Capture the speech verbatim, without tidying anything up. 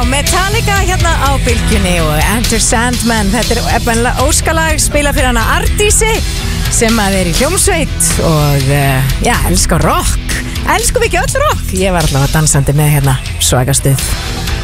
Metallica hérna á bylgjunni og Enter Sandman. Þetta er eftir óskalag spila fyrir hana Ardísi sem að er í hljómsveit og uh, já, elskar rock. Elskum við ekki öll rock? Ég var alltaf dansandi með hérna svagastuð.